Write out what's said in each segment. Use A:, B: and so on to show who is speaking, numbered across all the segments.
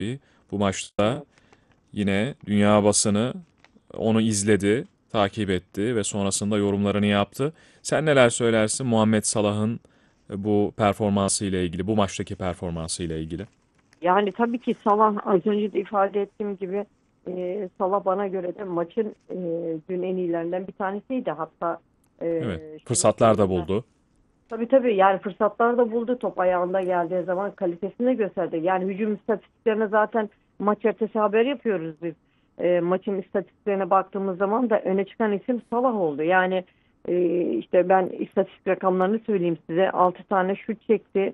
A: Bu maçta yine dünya basını onu izledi, takip etti ve sonrasında yorumlarını yaptı. Sen neler söylersin Muhammed Salah'ın bu performansı ile ilgili, bu maçtaki performansı ile ilgili?
B: Yani tabii ki Salah az önce de ifade ettiğim gibi Salah bana göre de maçın dün en iyilerinden bir tanesiydi. Hatta
A: Evet,
B: şunu
A: fırsatlar da
B: söyleyeyim ben.
A: buldu.
B: Tabii yani fırsatlar da buldu. Top ayağında geldiği zaman kalitesini de gösterdi. Yani hücum istatistiklerine zaten maç ertesi haber yapıyoruz biz. Maçın istatistiklerine baktığımız zaman da öne çıkan isim Salah oldu. Yani işte ben istatistik rakamlarını söyleyeyim size. 6 tane şut çekti.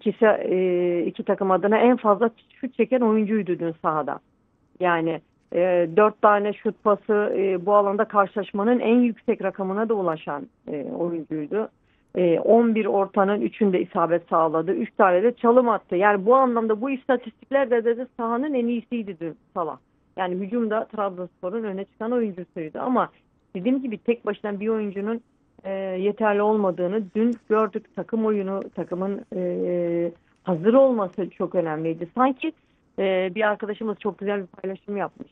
B: İki takım adına en fazla şut çeken oyuncuydu dün sahada. Yani 4 tane şut pası bu alanda karşılaşmanın en yüksek rakamına da ulaşan oyuncuydu. 11 ortanın 3'ünde isabet sağladı. 3 tane de çalım attı. Yani bu anlamda bu istatistikler de sahanın en iyisiydi dün Salah. Yani hücumda Trabzonspor'un öne çıkan oyuncusuydu. Ama dediğim gibi tek başına bir oyuncunun yeterli olmadığını dün gördük. Takım oyunu, takımın hazır olması çok önemliydi. Sanki bir arkadaşımız çok güzel bir paylaşım yapmış.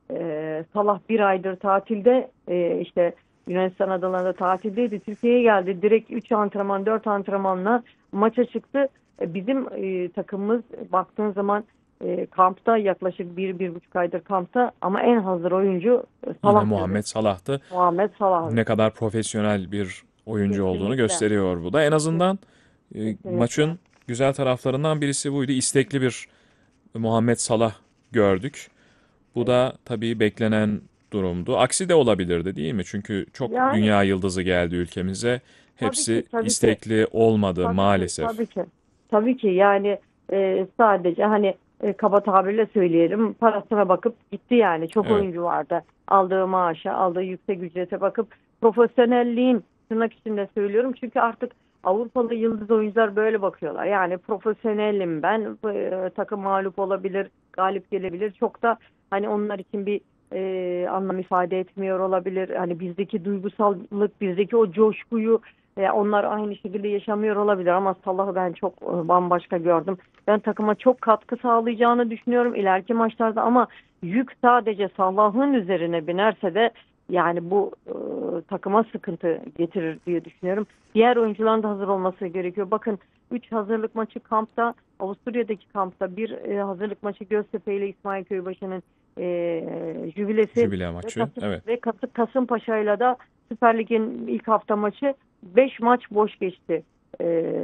B: Salah bir aydır tatilde, işte Yunanistan adalarında tatildeydi. Türkiye'ye geldi. Direkt 3 antrenman 4 antrenmanla maça çıktı. Bizim takımımız baktığın zaman kampta yaklaşık bir buçuk aydır kampta ama en hazır oyuncu
A: Yine
B: Salah dedi.
A: Muhammed Salah'tı.
B: Muhammed Salah.
A: Ne kadar profesyonel bir oyuncu olduğunu
B: Kesinlikle.
A: gösteriyor bu da. En azından
B: Kesinlikle.
A: maçın güzel taraflarından birisi buydu. İstekli bir Muhammed Salah gördük. Bu
B: Evet.
A: da tabii beklenen durumdu. Aksi de olabilirdi değil mi? Çünkü çok
B: Yani
A: dünya yıldızı geldi ülkemize.
B: tabii ki
A: Hepsi
B: tabii ki.
A: istekli olmadı
B: Tabii ki,
A: maalesef.
B: tabii ki. Tabii ki yani sadece hani kaba tabirle söyleyelim parasına bakıp gitti yani. Çok
A: Evet.
B: oyuncu vardı. Aldığı maaşa, aldığı yüksek ücrete bakıp profesyonelliğin tırnak içinde söylüyorum. Çünkü artık Avrupalı yıldız oyuncular böyle bakıyorlar. Yani profesyonelim ben, takım mağlup olabilir, galip gelebilir. Çok da hani onlar için bir anlam ifade etmiyor olabilir. Hani bizdeki duygusallık, bizdeki o coşkuyu onlar aynı şekilde yaşamıyor olabilir ama Salah'ı ben çok bambaşka gördüm. Ben takıma çok katkı sağlayacağını düşünüyorum ileriki maçlarda ama yük sadece Salah'ın üzerine binerse de yani bu takıma sıkıntı getirir diye düşünüyorum. Diğer oyuncuların da hazır olması gerekiyor. Bakın 3 hazırlık maçı kampta, Avusturya'daki kampta bir hazırlık maçı Göztepe ile İsmail Köybaşı'nın jübilesi
A: Jübile maçı. Evet.
B: ve Kasımpaşa'yla da Süper Lig'in ilk hafta maçı 5 maç boş geçti.